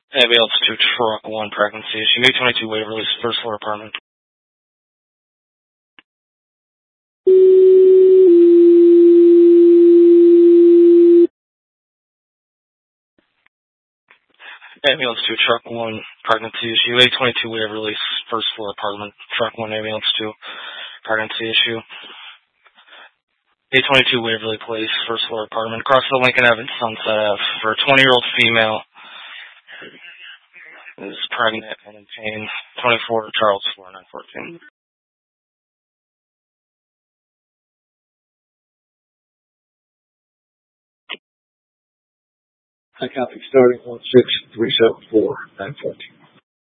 Ambulance to truck 1, pregnancy issue. May 22, Waverly, first floor apartment. Ambulance to truck 1, pregnancy issue. A22 Waverly, first floor apartment. Truck 1, ambulance to pregnancy issue. A22 Waverly Place, first floor apartment. Across the Lincoln Avenue, Sunset Ave. For a 20-year-old female is pregnant and in pain. 24 Charles Floor, 914. I copy starting 16374, 914.